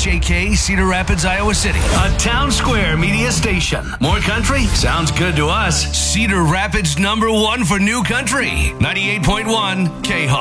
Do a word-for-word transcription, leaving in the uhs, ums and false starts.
H A K, Cedar Rapids, Iowa City. A Town Square media station. More country? Sounds good to us. Cedar Rapids number one for new country. ninety-eight point one K H O P.